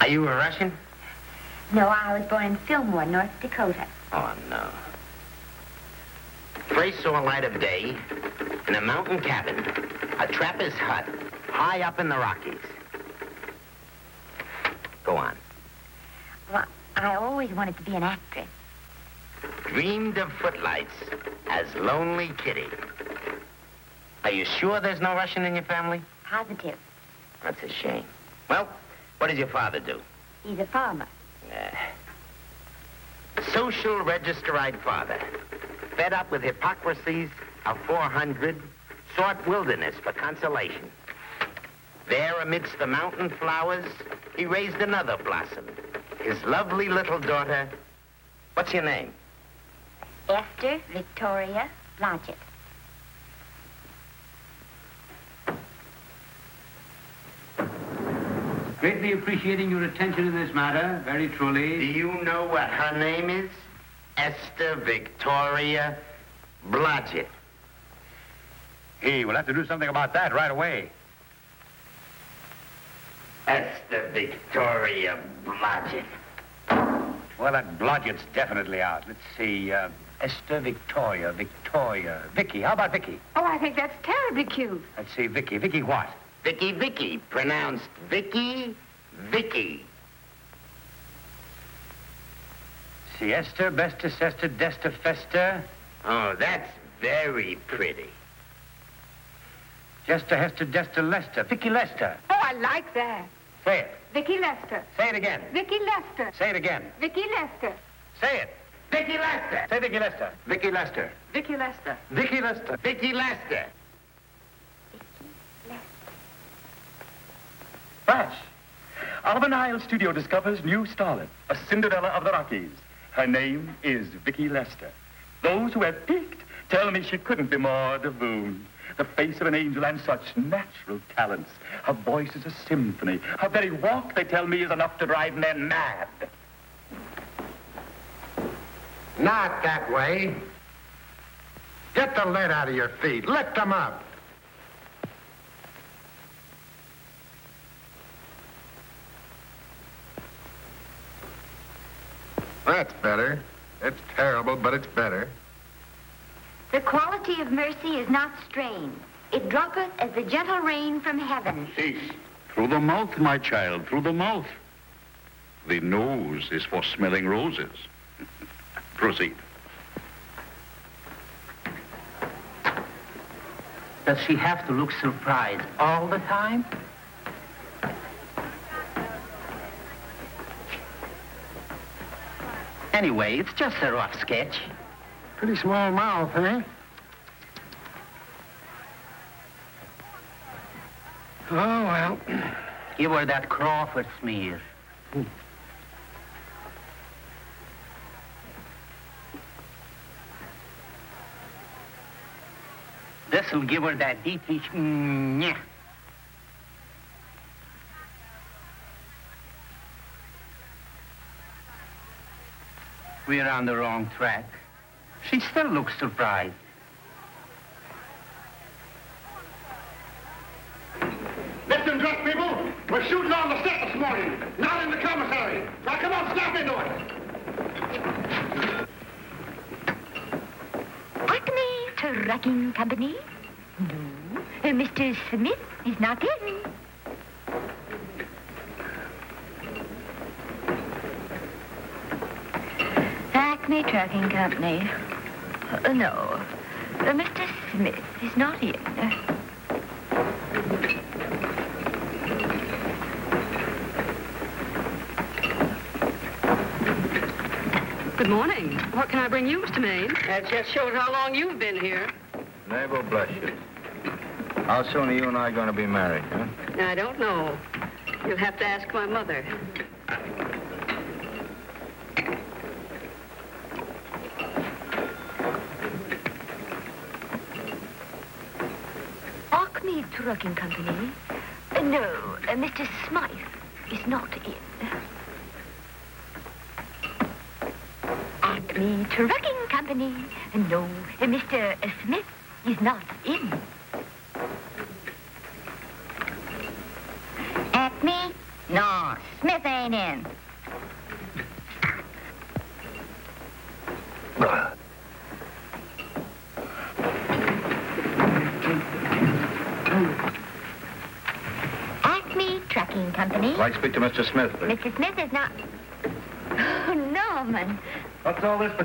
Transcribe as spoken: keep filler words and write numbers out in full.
Are you a Russian? No, I was born in Fillmore, North Dakota. Oh, no. First saw light of day in a mountain cabin, a trapper's hut, high up in the Rockies. Go on. Well, I always wanted to be an actress. Dreamed of footlights as Lonely Kitty. Are you sure there's no Russian in your family? Positive. That's a shame. Well, what does your father do? He's a farmer. Uh, social register-eyed father. Fed up with hypocrisies of four hundred, sought wilderness for consolation. There, amidst the mountain flowers, he raised another blossom. His lovely little daughter. What's your name? Esther Victoria Blodgett. Greatly appreciating your attention in this matter, very truly. Do you know what her name is? Esther Victoria Blodgett. Hey, we'll have to do something about that right away. Esther Victoria Blodgett. Well, that Blodgett's definitely out. Let's see, uh, Esther Victoria, Victoria, Vicky. How about Vicky? Oh, I think that's terribly cute. Let's see, Vicky. Vicky what? Vicky Vicky, pronounced Vicky Vicky. See, Esther, Bestus, Esther, Desta, Festa. Oh, that's very pretty. Jester, Hester, Desta, Lester. Vicky Lester. Oh, I like that. Say it. Vicky Lester. Say it again. Vicky Lester. Say it again. Vicky Lester. Say it. Vicky Lester. Say Vicky Lester. Vicky Lester. Vicky Lester. Vicky Lester. Vicky Lester. Flash. Oliver Nile Studio discovers new starlet, a Cinderella of the Rockies. Her name is Vicky Lester. Those who have peeked tell me she couldn't be more divoon. The face of an angel and such natural talents. Her voice is a symphony. Her very walk, they tell me, is enough to drive men mad. Not that way. Get the lead out of your feet. Lift them up. That's better. It's terrible, but it's better. The quality of mercy is not strained. It droppeth as the gentle rain from heaven. Cease. Through the mouth, my child, through the mouth. The nose is for smelling roses. Proceed. Does she have to look surprised all the time? Anyway, it's just a rough sketch. Pretty small mouth, eh? Oh, well. Give her that Crawford smear. Hmm. This'll give her that Dietrich. Mm, We're on the wrong track. She still looks surprised. Listen, drunk people. We're shooting on the set this morning, not in the commissary. Now, come on, snap into it. Acme Trucking Company? No. Uh, Mister Smith is not in. Acme Trucking Company. Uh, no. Uh, Mister Smith is not in. Good morning. What can I bring you, Mister Maine? That just shows how long you've been here. Mabel, bless you. How soon are you and I going to be married, huh? I don't know. You'll have to ask my mother. Acme Trucking Company? Uh, no, uh, Mister Smythe is not in. Acme Trucking Company? Uh, no, uh, Mister Smith is not in. Acme? No, Smith ain't in. Acme Trucking Company. I'd like to speak to Mister Smith, please. Mister Smith is not... Oh, Norman. What's all this